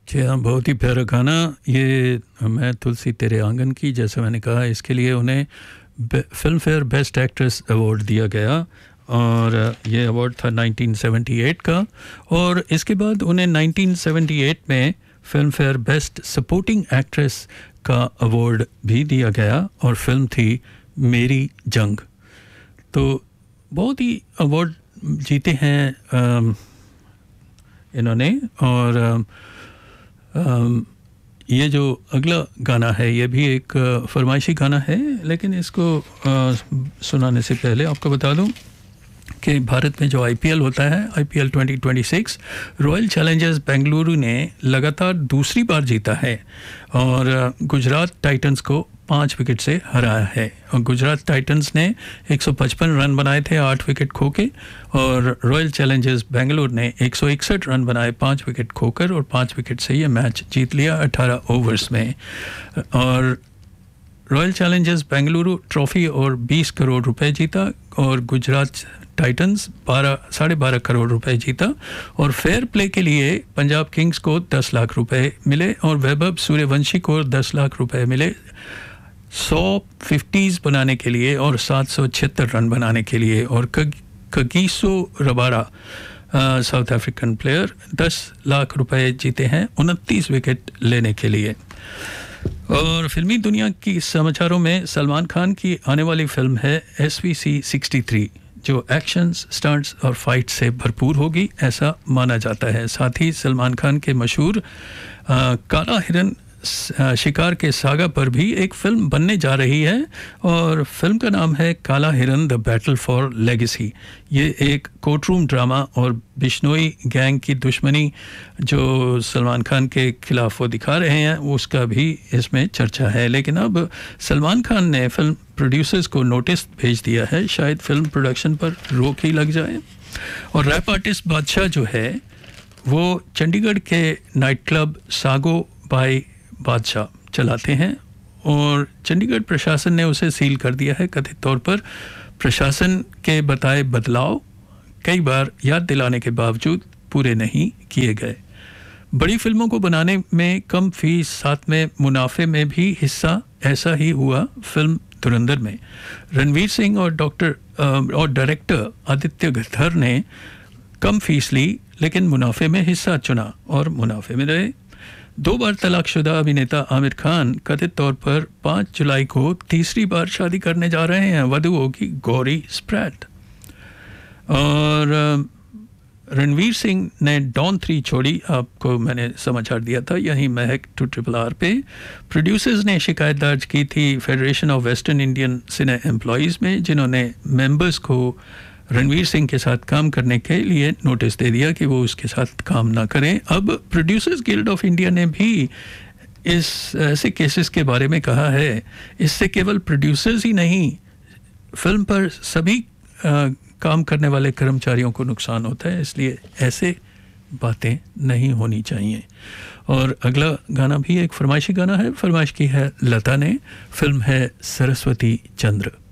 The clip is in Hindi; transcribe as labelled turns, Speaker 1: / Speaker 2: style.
Speaker 1: जी हाँ, बहुत ही प्यारा गाना ये। मैं तुलसी तेरे आंगन की, जैसे मैंने कहा, इसके लिए उन्हें film fair best actress award दिया गया और ये अवार्ड था 1978 का। और इसके बाद उन्हें 1978 में film fair best supporting actress का अवार्ड भी दिया गया और फिल्म थी मेरी जंग। तो बहुत ही अवार्ड जीते हैं इन्होंने। और ये जो अगला गाना है ये भी एक फरमाइशी गाना है, लेकिन इसको सुनाने से पहले आपको बता दूं कि भारत में जो आईपीएल होता है, आईपीएल 2026, रॉयल चैलेंजर्स बेंगलुरु ने लगातार दूसरी बार जीता है और गुजरात टाइटंस को 5 विकेट से हराया है। और गुजरात टाइटंस ने 155 रन बनाए थे 8 विकेट खो के, और रॉयल चैलेंजर्स बेंगलुरु ने 161 रन बनाए 5 विकेट खोकर, और 5 विकेट से ये मैच जीत लिया 18 ओवर्स में। और रॉयल चैलेंजर्स बेंगलुरु ट्रॉफी और 20 करोड़ रुपए जीता, और गुजरात टाइटंस 12.5 करोड़ रुपए जीता। और फेयर प्ले के लिए पंजाब किंग्स को 10 लाख रुपए मिले और वैभव सूर्यवंशी को 10 लाख रुपए मिले 100 50s बनाने के लिए और 776 रन बनाने के लिए। और Kagiso Rabada south African player 10 lakh रुपए जीते हैं 29 विकेट लेने के लिए। और फिल्मी दुनिया की समाचारों में सलमान खान की आने वाली फिल्म है SVC 63, जो एक्शंस, स्टंट्स और फाइट से भरपूर होगी, ऐसा माना जाता है। साथ ही सलमान खान के मशहूर काला हिरन शिकार के सागा पर भी एक फिल्म बनने जा रही है और फिल्म का नाम है काला हिरन द बैटल फॉर लेगेसी। ये एक कोर्टरूम ड्रामा और बिश्नोई गैंग की दुश्मनी जो सलमान खान के खिलाफ वो दिखा रहे हैं, उसका भी इसमें चर्चा है। लेकिन अब सलमान खान ने फिल्म प्रोड्यूसर्स को नोटिस भेज दिया है, शायद फिल्म प्रोडक्शन पर रोक ही लग जाए। और रैप आर्टिस्ट बादशाह जो है वो चंडीगढ़ के नाइट क्लब सागो बाय बादशाह चलाते हैं और चंडीगढ़ प्रशासन ने उसे सील कर दिया है। कथित तौर पर प्रशासन के बताए बदलाव कई बार याद दिलाने के बावजूद पूरे नहीं किए गए। बड़ी फिल्मों को बनाने में कम फीस, साथ में मुनाफे में भी हिस्सा, ऐसा ही हुआ फिल्म धुरंधर में। रणवीर सिंह और डायरेक्टर आदित्य गद्धर ने कम फीस ली लेकिन मुनाफे में हिस्सा चुना और मुनाफे में रहे। 2 बार तलाकशुदा अभिनेता आमिर खान कथित तौर पर 5 जुलाई को तीसरी बार शादी करने जा रहे हैं। वधू होगी गौरी स्प्रैट। और रणवीर सिंह ने डॉन 3 छोड़ी, आपको मैंने समाचार दिया था यहीं महक 2RRR पे। प्रोड्यूसर्स ने शिकायत दर्ज की थी federation of western Indian cine employees में, जिन्होंने मेंबर्स को रणवीर सिंह के साथ काम करने के लिए नोटिस दे दिया कि वो उसके साथ काम ना करें। अब प्रोड्यूसर्स गिल्ड ऑफ इंडिया ने भी इस ऐसे केसेस के बारे में कहा है, इससे केवल प्रोड्यूसर्स ही नहीं, फिल्म पर सभी काम करने वाले कर्मचारियों को नुकसान होता है, इसलिए ऐसे बातें नहीं होनी चाहिए। और अगला गाना भी एक फरमाइशी गाना है, फरमाइश की है लता ने, फिल्म है सरस्वती चंद्र।